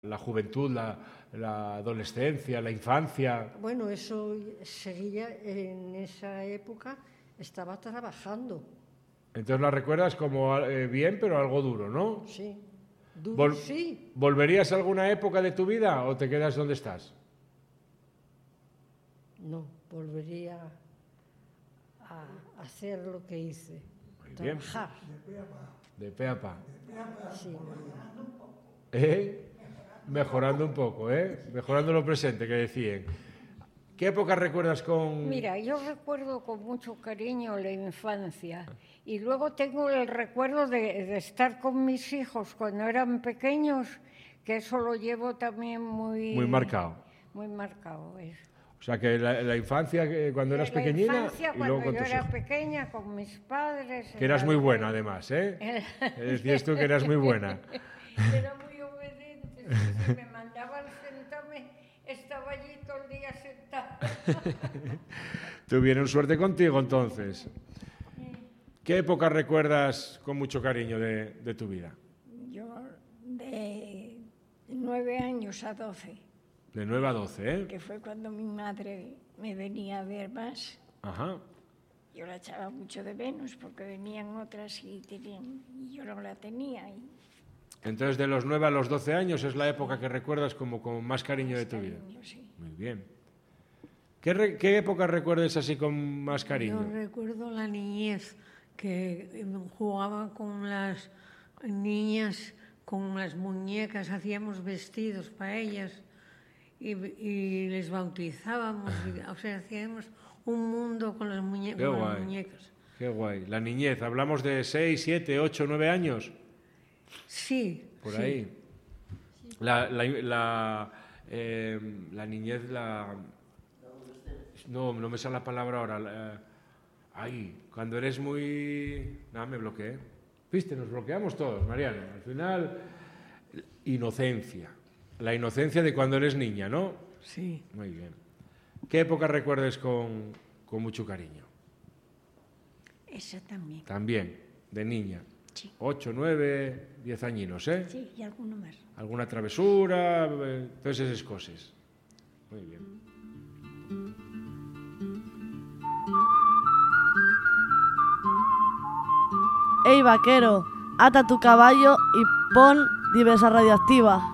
la juventud, la adolescencia, la infancia. Bueno, eso seguía en esa época, estaba trabajando. Entonces la recuerdas como bien, pero algo duro, ¿no? Sí, duro, sí. ¿Volverías a alguna época de tu vida o te quedas donde estás? No, volvería a hacer lo que hice. Muy bien. Trabajar. De pe a pa. Sí. Mejorando un poco, mejorando lo presente, que decían. ¿Qué época recuerdas con...? Mira, yo recuerdo con mucho cariño la infancia y luego tengo el recuerdo de estar con mis hijos cuando eran pequeños, que eso lo llevo también muy... Muy marcado. Muy marcado, eso. O sea, que la infancia, cuando eras pequeñina... La infancia, y cuando luego con yo tus era hijos. pequeña, con mis padres... Que eras muy buena, además, Decías tú que eras muy buena. Era muy obediente. Si me mandaban sentarme, estaba allí todo el día sentada. Tuvieron suerte contigo, entonces. ¿Qué época recuerdas con mucho cariño de tu vida? Yo de 9 años a 12, De 9 a 12, que fue cuando mi madre me venía a ver más. Ajá. Yo la echaba mucho de menos porque venían otras y yo no la tenía. Entonces, de los 9 a los 12 años es la época que recuerdas como con más cariño de tu vida. Sí. Muy bien. ¿Qué época recuerdas así con más cariño? Yo recuerdo la niñez, que jugaba con las niñas, con las muñecas, hacíamos vestidos para ellas y les bautizábamos, o sea, hacíamos un mundo con las muñecas. Qué guay. La niñez, hablamos de 6, 7, 8, 9 años. Sí. Por sí. ahí. La niñez, no me sale la palabra ahora. Cuando eres muy... Nada, me bloqueé. Viste, nos bloqueamos todos, Mariano. Al final, inocencia. La inocencia de cuando eres niña, ¿no? Sí. Muy bien. ¿Qué época recuerdes con mucho cariño? Esa también. También, de niña. Sí. 8, 9, 10 añinos, Sí, y alguno más. Alguna travesura, todas esas cosas. Muy bien. Ey, vaquero, ata tu caballo y pon Diversa Radioactiva.